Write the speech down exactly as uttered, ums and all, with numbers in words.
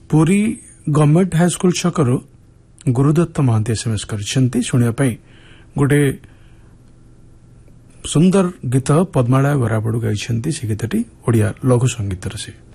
Puri government high school छकरू Gurudatt Mahanti SMS करछंती सुनिया पई गोटे सुंदर गीत पद्मालय गराबड़ू गाइछंती से गीतटी ओडिया लघु संगीतर से।